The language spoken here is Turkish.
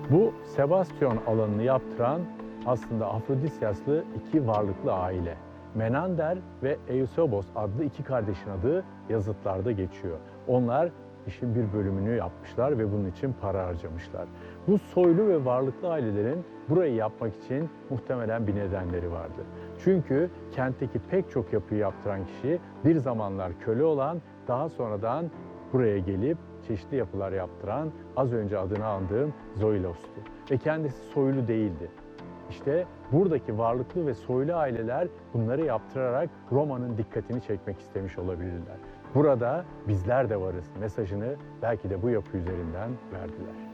Bu Sebastion alanını yaptıran aslında Afrodisyaslı iki varlıklı aile. Menander ve Eusebos adlı iki kardeşin adı yazıtlarda geçiyor. Onlar işin bir bölümünü yapmışlar ve bunun için para harcamışlar. Bu soylu ve varlıklı ailelerin burayı yapmak için muhtemelen bir nedenleri vardı. Çünkü kentteki pek çok yapıyı yaptıran kişi bir zamanlar köle olan, daha sonradan buraya gelip çeşitli yapılar yaptıran az önce adını andığım Zoilos'tu. Ve kendisi soylu değildi. İşte buradaki varlıklı ve soylu aileler bunları yaptırarak Roma'nın dikkatini çekmek istemiş olabilirler. Burada bizler de varız mesajını belki de bu yapı üzerinden verdiler.